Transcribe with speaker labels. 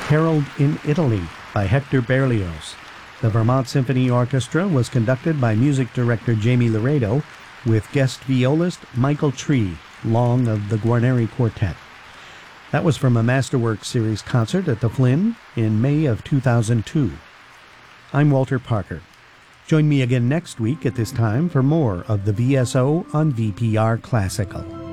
Speaker 1: Harold in Italy by Hector Berlioz. The Vermont Symphony Orchestra was conducted by music director Jamie Laredo with guest violist Michael Tree, Long of the Guarneri Quartet. That was from a Masterworks series concert at the Flynn in May of 2002. I'm Walter Parker. Join me again next week at this time for more of the VSO on VPR Classical.